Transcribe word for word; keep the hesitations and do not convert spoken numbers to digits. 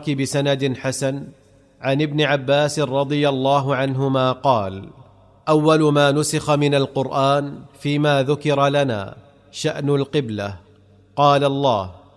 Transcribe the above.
المبارك بسند حسن عن ابن عباس رضي الله عنهما قال: أول ما نسخ من القرآن فيما ذكر لنا شأن القبلة. قال الله: